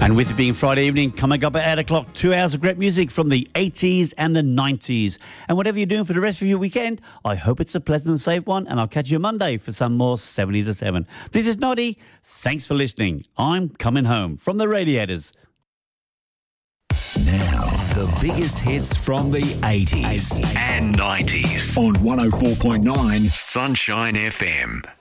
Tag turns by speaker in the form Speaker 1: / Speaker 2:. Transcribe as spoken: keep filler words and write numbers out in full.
Speaker 1: And with it being Friday evening, coming up at eight o'clock, two hours of great music from the eighties and the nineties. And whatever you're doing for the rest of your weekend, I hope it's a pleasant and safe one, and I'll catch you Monday for some more seventy to seven. This is Noddy. Thanks for listening. I'm coming home from the Radiators.
Speaker 2: Now, the biggest hits from the eighties
Speaker 3: and nineties
Speaker 2: on one oh four point nine
Speaker 3: Sunshine F M.